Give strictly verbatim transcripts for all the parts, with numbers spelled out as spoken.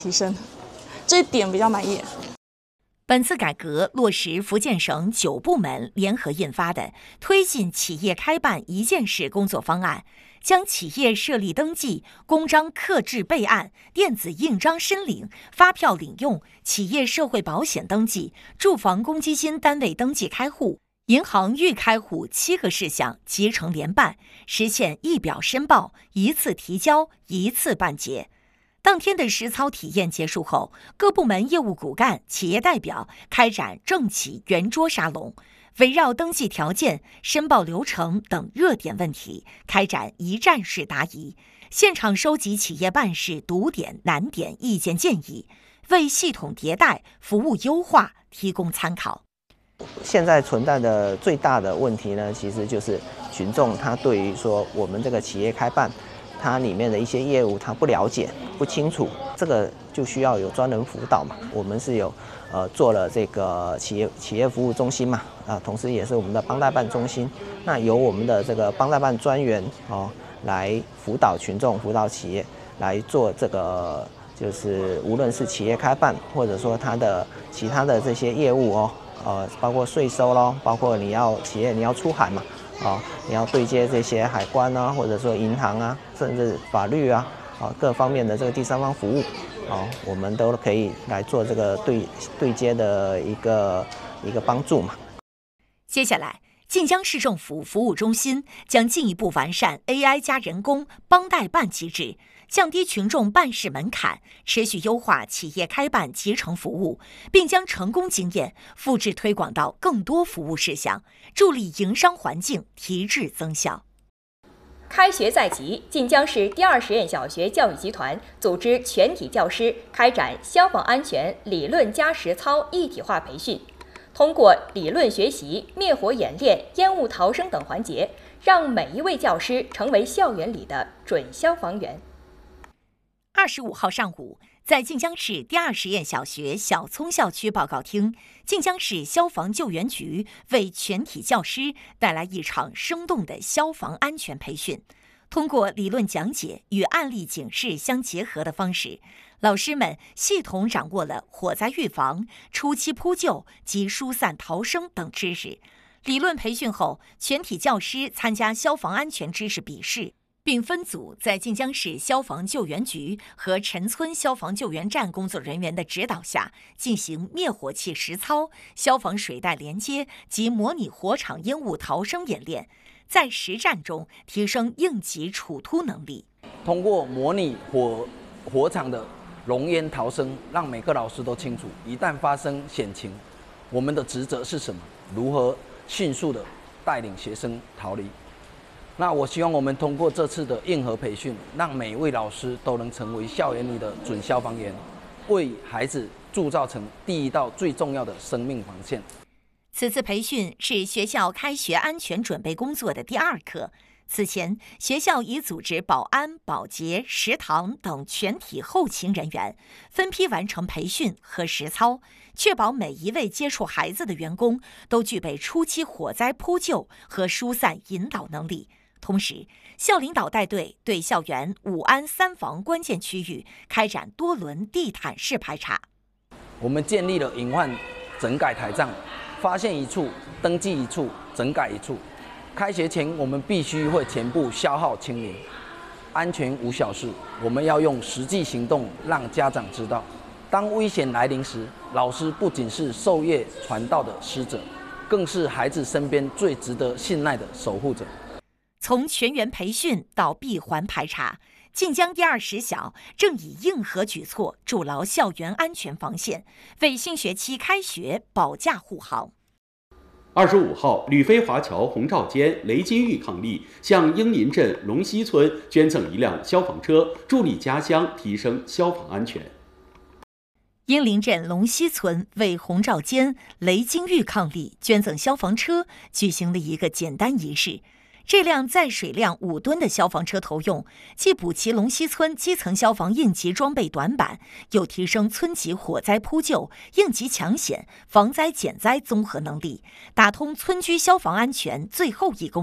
提升，这一点比较满意。 本次改革落实福建省九部门联合印发的《推进企业开办一件事工作方案》，将企业设立登记、公章刻制备案、电子印章申领、发票领用、企业社会保险登记、住房公积金单位登记开户、银行预开户七个事项集成联办，实现一表申报、一次提交、一次办结。当天的实操体验结束后，各部门业务骨干、企业代表开展政企圆桌沙龙，围绕登记条件、申报流程等热点问题开展一站式答疑，现场收集企业办事堵点难点意见建议，为系统迭代、服务优化提供参考。 现在存在的最大的问题呢，其实就是群众他对于说我们这个企业开办，它里面的一些业务他不了解、不清楚，这个就需要有专人辅导嘛。我们是有呃做了这个企业企业服务中心嘛，啊，同时也是我们的帮代办中心。那由我们的这个帮代办专员哦来辅导群众、辅导企业来做这个，就是无论是企业开办，或者说它的其他的这些业务哦，呃，包括税收咯，包括你要企业你要出海嘛。啊，你要对接这些海关啊，或者说银行啊，甚至法律啊，啊各方面的这个第三方服务，啊，我们都可以来做这个对对接的一个一个帮助嘛。 接下来，晋江市政府服务中心将进一步完善 A I 加人工帮代办机制，降低群众办事门槛，持续优化企业开办集成服务，并将成功经验复制推广到更多服务事项，助力营商环境提质增效。 开学在即，晋江市第二实验小学教育集团组织全体教师开展消防安全理论加实操一体化培训，通过理论学习、灭火演练、烟雾逃生等环节，让每一位教师成为校园里的准消防员。 二十五号上午，在晋江市第二实验小学小聪校区报告厅，晋江市消防救援局为全体教师带来一场生动的消防安全培训。通过理论讲解与案例警示相结合的方式，老师们系统掌握了火灾预防、初期扑救及疏散逃生等知识。理论培训后，全体教师参加消防安全知识笔试，并分组在晋江市消防救援局和陈村消防救援站工作人员的指导下，进行灭火器实操、消防水带连接及模拟火场烟雾逃生演练，在实战中提升应急处突能力。 通过模拟火火场的熔烟逃生，让每个老师都清楚，一旦发生险情，我们的职责是什么，如何迅速的带领学生逃离。那我希望我们通过这次的硬核培训，让每位老师都能成为校园里的准消防员，为孩子铸造成第一道最重要的生命防线。 此次培训是学校开学安全准备工作的第二课。此前，学校已组织保安、保洁、食堂等全体后勤人员分批完成培训和实操，确保每一位接触孩子的员工都具备初期火灾扑救和疏散引导能力。同时，校领导带队对校园五安三防关键区域开展多轮地毯式排查。 我们建立了隐患整改台账，发现一处登记一处，整改一处。开学前，我们必须会全部消耗清零。安全无小事，我们要用实际行动让家长知道，当危险来临时，老师不仅是授业传道的师者，更是孩子身边最值得信赖的守护者。 从全员培训到闭环排查，晋江第二实小正以硬核举措筑牢校园安全防线，为新学期开学保驾护航。 二十五号，吕飞华侨洪兆坚、雷金玉伉俪向英林镇龙溪村捐赠一辆消防车，助力家乡提升消防安全。 英林镇龙溪村为洪兆坚、雷金玉伉俪捐赠消防车，举行了一个简单仪式。这辆载水量五吨的消防车投用，既补齐龙溪村基层消防应急装备短板，又提升村级火灾扑救、应急抢险、防灾减灾综合能力，打通村居消防安全最后一公里。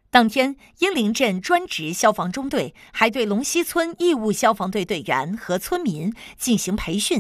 当天，英灵镇专职消防中队还对龙溪村义务消防队队员和村民进行培训。